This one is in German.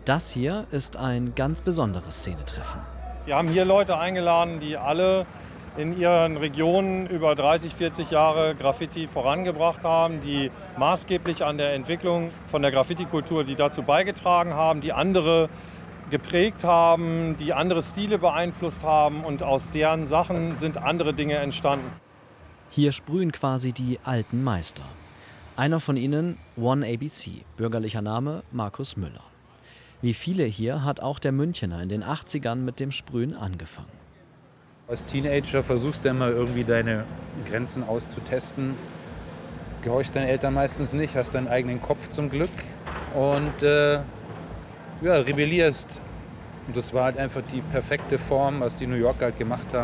Das hier ist ein ganz besonderes Szenetreffen. Wir haben hier Leute eingeladen, die alle in ihren Regionen über 30, 40 Jahre Graffiti vorangebracht haben, die maßgeblich an der Entwicklung von der Graffiti-Kultur, die dazu beigetragen haben, die andere geprägt haben, die andere Stile beeinflusst haben, und aus deren Sachen sind andere Dinge entstanden. Hier sprühen quasi die alten Meister. Einer von ihnen, One ABC, bürgerlicher Name Markus Müller. Wie viele hier hat auch der Münchener in den 80ern mit dem Sprühen angefangen. Als Teenager versuchst du immer irgendwie deine Grenzen auszutesten. Gehorchst deinen Eltern meistens nicht, hast deinen eigenen Kopf zum Glück und rebellierst. Und das war halt einfach die perfekte Form, was die New Yorker halt gemacht haben.